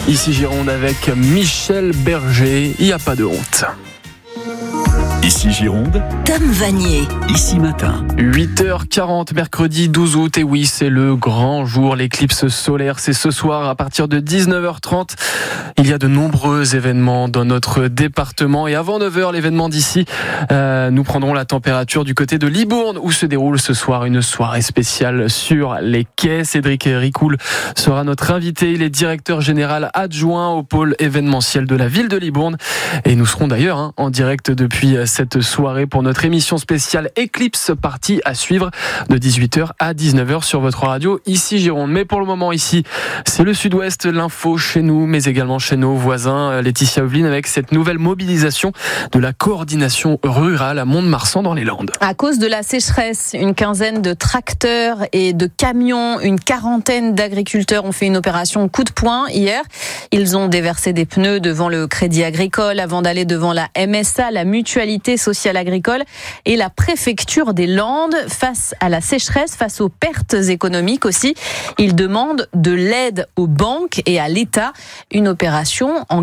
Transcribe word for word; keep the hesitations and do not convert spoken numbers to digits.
Ici Gironde avec Michel Berger, il n'y a pas de honte. Ici Gironde, Tom Vanier. Ici Matin. huit heures quarante, mercredi douze août, et oui, c'est le grand jour, l'éclipse solaire, c'est ce soir à partir de dix-neuf heures trente. Il y a de nombreux événements dans notre département, et avant neuf heures, l'événement d'ici, euh, nous prendrons la température du côté de Libourne, où se déroule ce soir une soirée spéciale sur les quais. Cédric Ricoul sera notre invité, il est directeur général adjoint au pôle événementiel de la ville de Libourne, et nous serons d'ailleurs hein, en direct depuis cette soirée pour notre émission spéciale Éclipse, partie à suivre de dix-huit heures à dix-neuf heures sur votre radio Ici Gironde. Mais pour le moment ici, c'est le Sud-Ouest, l'info chez nous, mais également chez nos voisins. Laetitia Oveline avec cette nouvelle mobilisation de la coordination rurale à Mont-de-Marsan dans les Landes. À cause de la sécheresse, une quinzaine de tracteurs et de camions, une quarantaine d'agriculteurs ont fait une opération coup de poing hier. Ils ont déversé des pneus devant le Crédit Agricole avant d'aller devant la M S A, la Mutualité sociale agricole, et la préfecture des Landes. Face à la sécheresse, face aux pertes économiques aussi, ils demandent de l'aide aux banques et à l'État. Une opération en